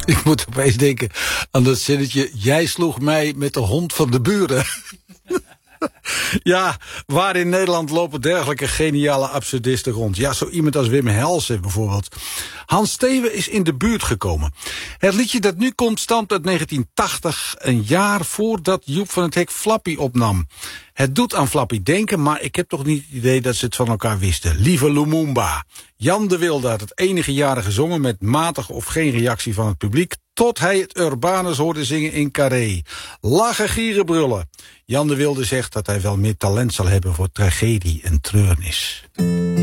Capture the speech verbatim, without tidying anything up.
Ik moet opeens denken aan dat zinnetje... jij sloeg mij met de hond van de buren. Ja, waar in Nederland lopen dergelijke geniale absurdisten rond? Ja, zo iemand als Wim Helsen bijvoorbeeld. Hans Steeuwen is in de buurt gekomen. Het liedje dat nu komt stamt uit negentien tachtig, een jaar voordat Joep van het Hek Flappy opnam. Het doet aan Flappy denken, maar ik heb toch niet het idee dat ze het van elkaar wisten. Lieve Lumumba. Jan de Wilde had het enige jaren gezongen met matige of geen reactie van het publiek, tot hij het Urbanus hoorde zingen in Carré. Lachen, gieren, brullen. Jan de Wilde zegt dat hij wel meer talent zal hebben voor tragedie en treurnis.